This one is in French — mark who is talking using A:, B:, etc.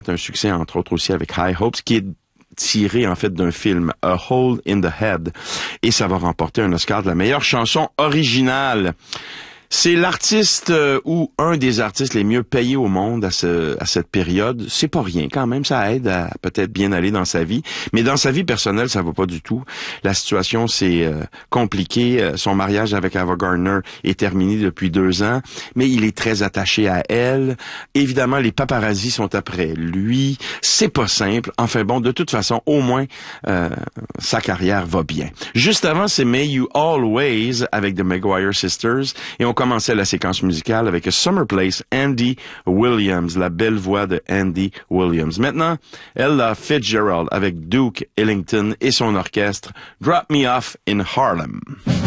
A: C'est un succès, entre autres, aussi avec High Hopes, qui est tiré, en fait, d'un film, A Hole in the Head. Et ça va remporter un Oscar de la meilleure chanson originale. C'est l'artiste ou un des artistes les mieux payés au monde à cette période. C'est pas rien quand même, ça aide à peut-être bien aller dans sa vie. Mais dans sa vie personnelle, ça va pas du tout. La situation s'est compliquée. Son mariage avec Ava Gardner est terminé depuis 2 ans, mais il est très attaché à elle. Évidemment, les paparazzis sont après lui. C'est pas simple. Enfin bon, de toute façon, au moins, sa carrière va bien. Juste avant, c'est May You Always avec The Maguire Sisters. Et on commençait la séquence musicale avec A Summer Place, Andy Williams, la belle voix de Andy Williams. Maintenant, Ella Fitzgerald avec Duke Ellington et son orchestre, Drop Me Off in Harlem.